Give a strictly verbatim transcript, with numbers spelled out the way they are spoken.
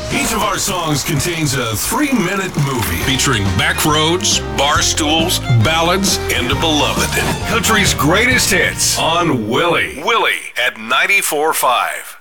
Each of our songs contains a three-minute movie featuring backroads, bar stools, ballads, and a beloved. Country's greatest hits on Willie. Willie at ninety-four point five.